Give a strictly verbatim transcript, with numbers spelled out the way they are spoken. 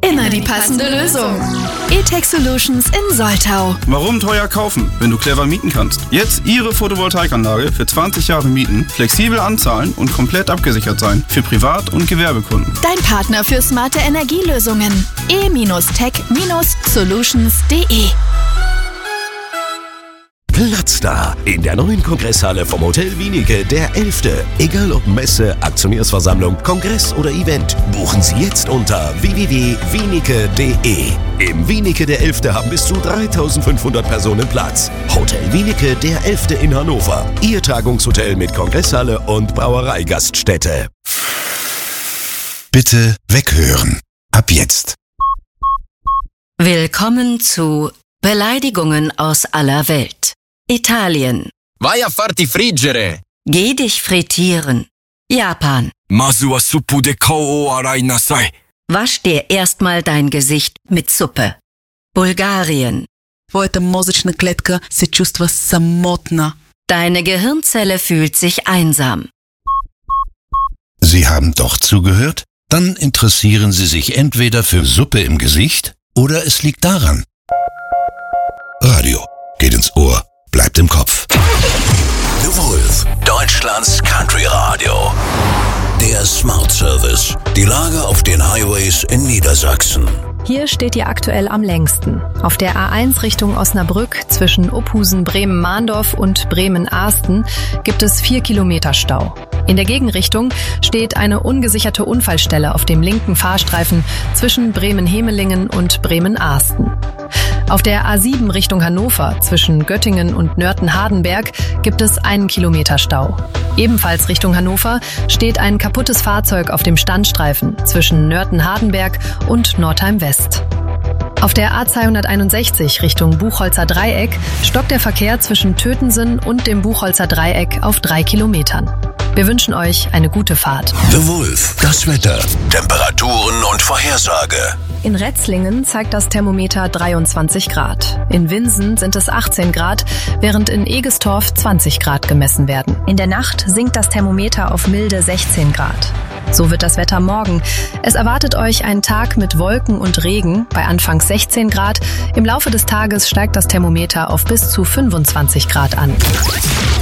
immer die passende Lösung. E-Tech Solutions in Soltau. Warum teuer kaufen, wenn du clever mieten kannst? Jetzt Ihre Photovoltaikanlage für zwanzig Jahre mieten, flexibel anzahlen und komplett abgesichert sein für Privat- und Gewerbekunden. Dein Partner für smarte Energielösungen. e Tech Solutions punkt de. Platz da in der neuen Kongresshalle vom Hotel Wienicke, der elfte. Egal ob Messe, Aktionärsversammlung, Kongress oder Event, buchen Sie jetzt unter w w w punkt wienicke punkt de. Im Wienicke der elfte haben bis zu dreitausendfünfhundert Personen Platz. Hotel Wienicke der elfte in Hannover. Ihr Tagungshotel mit Kongresshalle und Brauereigaststätte. Bitte weghören. Ab jetzt. Willkommen zu Beleidigungen aus aller Welt. Italien. Vai a farti friggere. Geh dich frittieren. Japan. Masu wa suppu de kao o arai nasai. Wasch dir erstmal dein Gesicht mit Suppe. Bulgarien. Твоята мозъчна клетка се чувства самотна. Deine Gehirnzelle fühlt sich einsam. Sie haben doch zugehört? Dann interessieren Sie sich entweder für Suppe im Gesicht oder es liegt daran. Radio geht ins Ohr, bleibt im Kopf. The Wolf, Deutschlands Country Radio. Der Smart Service. Die Lage auf den Highways in Niedersachsen. Hier steht ihr aktuell am längsten. Auf der A eins Richtung Osnabrück zwischen Uphusen, Bremen-Mahndorf und Bremen-Ahsten gibt es vier Kilometer Stau. In der Gegenrichtung steht eine ungesicherte Unfallstelle auf dem linken Fahrstreifen zwischen Bremen-Hemelingen und Bremen-Ahsten. Auf der A sieben Richtung Hannover zwischen Göttingen und Nörten-Hardenberg gibt es einen Kilometer Stau. Ebenfalls Richtung Hannover steht ein kaputtes Fahrzeug auf dem Standstreifen zwischen Nörten-Hardenberg und Nordheim-West. Auf der A zweihunderteinundsechzig Richtung Buchholzer Dreieck stockt der Verkehr zwischen Tötensen und dem Buchholzer Dreieck auf drei Kilometern. Wir wünschen euch eine gute Fahrt. The Wolf, das Wetter, Temperaturen und Vorhersage. In Retzlingen zeigt das Thermometer dreiundzwanzig Grad. In Winsen sind es achtzehn Grad, während in Egestorf zwanzig Grad gemessen werden. In der Nacht sinkt das Thermometer auf milde sechzehn Grad. So wird das Wetter morgen. Es erwartet euch ein Tag mit Wolken und Regen bei anfangs sechzehn Grad. Im Laufe des Tages steigt das Thermometer auf bis zu fünfundzwanzig Grad an.